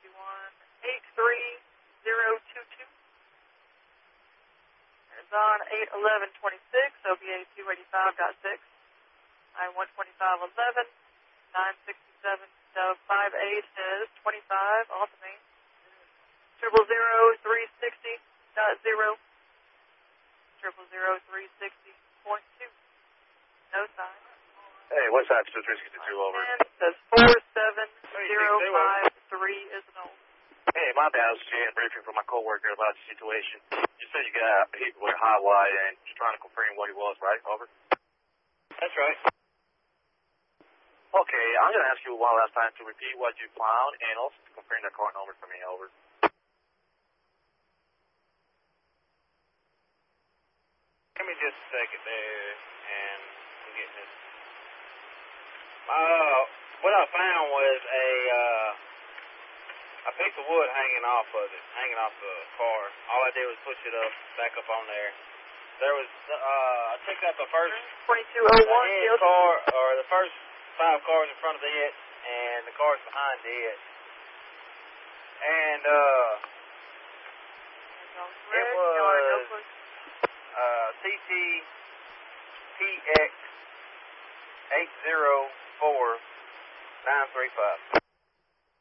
83022. It's on 81126, OBA 285.6. I-12511, 967, Dove 58 is 25, off the main. 000-360.0. 000-360.2. No sign. Hey, what's that? 362 over. And it says 47053 is an old. Hey, my bad. I was getting a briefing from my coworker about the situation. You said you got hit with a hot wire and you're trying to confirm what he was, right? Over. That's right. Okay, I'm going to ask you one last time to repeat what you found and also to confirm the car number for me. Over. Give me just a second there, and I'm getting this. What I found was a piece of wood hanging off the car. All I did was push it up, back up on there. There was, I checked out the first 2201 car, or the first 5 cars in front of it, and the cars behind it. And, it was, CTPX 804935.